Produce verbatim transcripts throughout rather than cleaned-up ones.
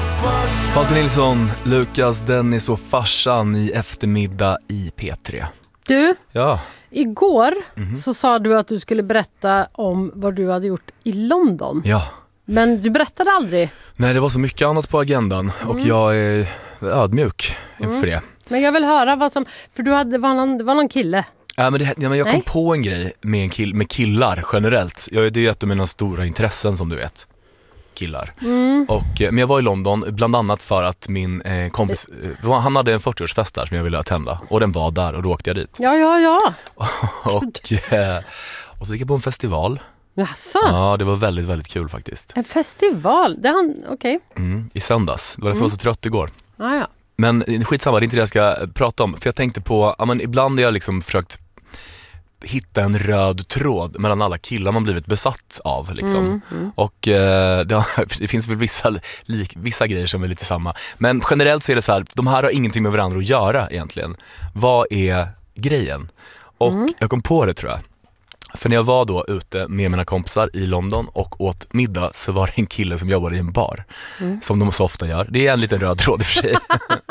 Walter Nilsson, Lukas, Dennis och farsan i eftermiddag i P tre. Du, ja. igår mm-hmm. så sa du att du skulle berätta om vad du hade gjort i London. Ja. Men du berättade aldrig. Nej, det var så mycket annat på agendan och mm. jag är ödmjuk inför mm. det. Men jag vill höra vad som, för du hade, det var någon, det var någon kille. Ja, men, det, ja, men jag kom Nej. på en grej med, en kill, med killar generellt. Jag, det är ett av mina stora intressen som du vet. Killar. Mm. Och, men jag var i London bland annat för att min eh, kompis, eh, han hade en fyrtioårsfest där som jag ville attenda. Och den var där och då åkte jag dit. Ja, ja, ja. och, eh, och så gick jag på en festival. Jaså? Ja, det var väldigt, väldigt kul faktiskt. En festival? Det han, okej. Okay. Mm, i söndags. Det var därför jag var så trött igår. Ah, ja. Men skitsamma, det är inte det jag ska prata om. För jag tänkte på, ja, men ibland har jag liksom försökt hitta en röd tråd mellan alla killar man blivit besatt av liksom. Mm, mm. Och eh, det, det finns väl vissa, lik, vissa grejer som är lite samma. Men generellt så är det så här, de här har ingenting med varandra att göra egentligen. Vad är grejen? Och mm. jag kom på det tror jag. För när jag var då ute med mina kompisar i London och åt middag så var det en kille som jobbade i en bar. Mm. Som de så ofta gör. Det är en liten röd tråd i och för sig.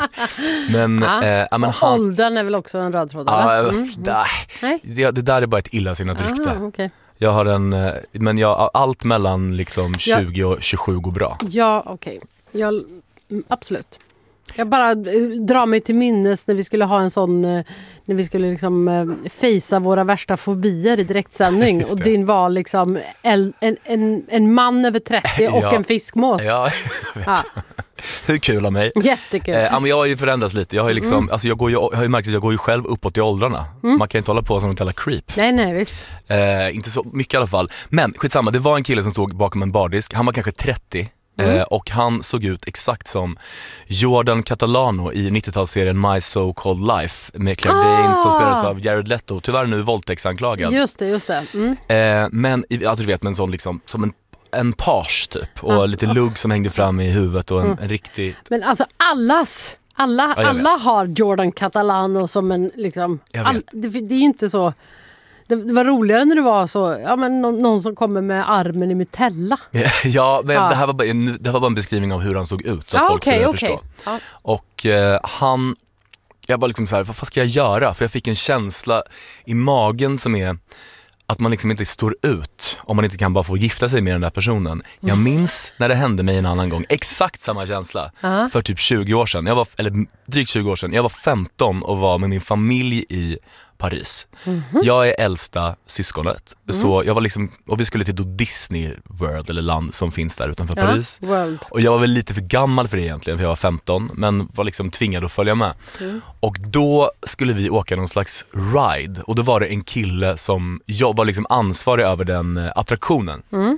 men, ja. eh, men och han, åldern är väl också en röd tråd? Ja, mm. nej. Det, det där är bara ett illasinnat rykte. Aha, okay. Jag har en, men jag, allt mellan liksom tjugo ja. och tjugosju går bra. Ja, okej. Okay. Jag, absolut. Jag bara drar mig till minnes när vi skulle ha en sån, när vi skulle liksom fejsa våra värsta fobier i direktsändning och din var liksom en, en, en man över trettio och ja. en fiskmås. Ja, jag vet. Ja. Hur kul av mig. Jättekul. Eh, ja, men jag har ju förändrats lite. Jag har ju liksom, mm. alltså jag går ju, jag har ju märkt att jag går ju själv uppåt i åldrarna. Mm. Man kan inte hålla på som en jävla creep. Nej, nej, visst. Eh, inte så mycket i alla fall. Men skitsamma, det var en kille som stod bakom en bardisk. Han var kanske trettio. Mm. Eh, och han såg ut exakt som Jordan Catalano i nittiotalsserien My So Called Life med Claire ah. Danes som spelades av Jared Leto. Tyvärr nu våldtäktsanklagad. Just det, just det. Mm. Eh, men alltså, du vet, men sån liksom, som en en page typ och ah. lite lugg som hängde fram i huvudet och en, mm. en riktig... Men alltså allas, alla, ja, alla har Jordan Catalano som en liksom... All, det, det är inte så... Det, det var roligare när det var så, ja men någon, någon som kommer med armen i mitella. Ja, men ja. Det här var bara en, det här var bara en beskrivning av hur han såg ut så att ja, folk okay, skulle okay. förstå. Ja. Och eh, han, jag bara liksom så här, vad ska jag göra? För jag fick en känsla i magen som är att man liksom inte står ut om man inte kan bara få gifta sig med den där personen. Jag minns när det hände mig en annan gång. Exakt samma känsla. Uh-huh. För typ tjugo år sedan. Jag var, eller drygt tjugo år sedan. Jag var femton och var med min familj i Paris. Mm-hmm. Jag är äldsta syskonet. Mm. Så jag var liksom, och vi skulle till då Disney World eller land som finns där utanför ja, Paris. World. Och jag var väl lite för gammal för det egentligen för jag var femton. Men var liksom tvingad att följa med. Mm. Och då skulle vi åka någon slags ride. Och då var det en kille som jag var liksom ansvarig över den attraktionen. Mm.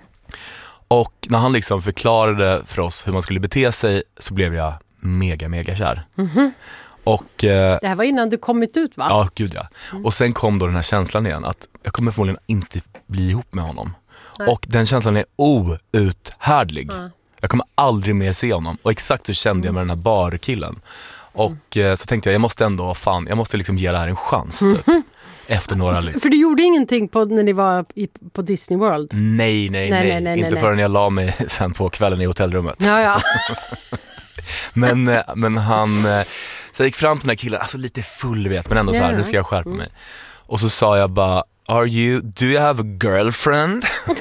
Och när han liksom förklarade för oss hur man skulle bete sig så blev jag mega mega kär. Mm-hmm. Och, eh, det här var innan du kommit ut va? Ja, gud ja. Mm. Och sen kom då den här känslan igen att jag kommer förmodligen inte bli ihop med honom. Nej. Och den känslan är outhärdlig. Mm. Jag kommer aldrig mer se honom. Och exakt hur kände jag med den här barkillen. Och mm. eh, så tänkte jag, jag måste ändå, fan, jag måste liksom ge det här en chans typ. Mm. Efter några liv. För du gjorde ingenting på, när ni var i, på Disney World? Nej, nej, nej. nej, nej, nej inte nej, förrän nej. jag la mig sen på kvällen i hotellrummet. Ja, ja. men, men han... Så jag gick fram till den här killen, alltså lite full vet, men ändå yeah. så här, nu ska jag skärpa mig. Och så sa jag bara, are you, do you have a girlfriend?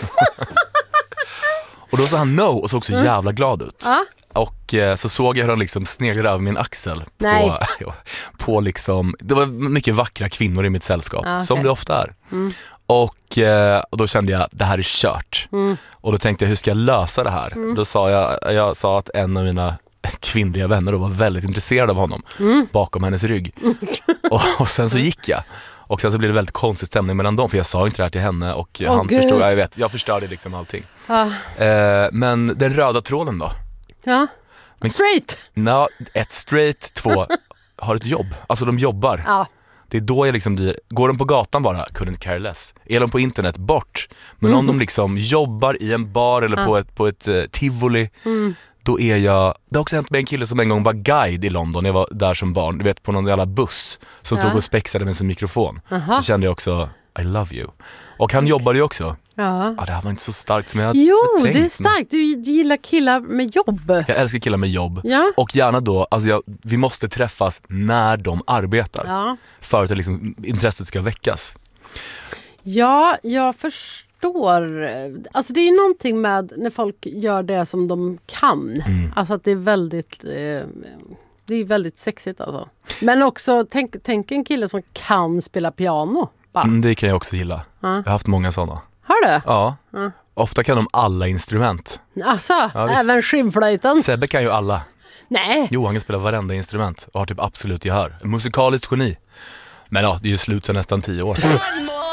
Och då sa han no och såg så jävla glad ut. Ah. Och eh, så såg jag hur han liksom sneglade över min axel. På, ja, på liksom, det var mycket vackra kvinnor i mitt sällskap, ah, okay. som det ofta är. Mm. Och, eh, och då kände jag, det här är kört. Mm. Och då tänkte jag, hur ska jag lösa det här? Mm. Då sa jag, jag sa att en av mina kvinnliga vänner då var väldigt intresserad av honom mm. bakom hennes rygg. och, och sen så gick jag. Och sen så blev det väldigt konstig stämning mellan dem för jag sa inte det här till henne och oh, han Gud. förstod, jag vet, jag förstörde liksom allting. Ah. Eh, men den röda tråden då? Ja, men, straight. Ja, ett straight, två har ett jobb. Alltså de jobbar. Ja. Det är då jag liksom blir, går de på gatan bara, couldn't care less. Är de på internet, bort. Men mm. om de liksom jobbar i en bar eller ja. på ett, på ett uh, tivoli, mm. då är jag... Det har också hänt med en kille som en gång var guide i London. Jag var där som barn, du vet, på någon jävla buss som ja. stod och spexade med sin mikrofon. Uh-huh. Då kände jag också, I love you. Och han okay. jobbade ju också. Ja. ja, det här var inte så starkt som jag Jo, tänkt. det är starkt. Du, du gillar killar med jobb. Jag älskar killar med jobb. Ja. Och gärna då, alltså jag, vi måste träffas när de arbetar. Ja. För att det liksom, intresset ska väckas. Ja, jag förstår. Alltså det är ju någonting med när folk gör det som de kan. Mm. Alltså att det är väldigt... Eh, det är väldigt sexigt alltså. Men också, tänk, tänk en kille som kan spela piano. Mm, det kan jag också gilla. Ja. Jag har haft många sådana. Har du? Ja. ja. Ofta kan de alla instrument. Alltså, ja, även skinnflöjten? Sebbe kan ju alla. Nej. Jo, han kan spela varenda instrument och har typ absolut gehör. Musikaliskt geni. Men ja, det är ju slut sedan nästan tio år.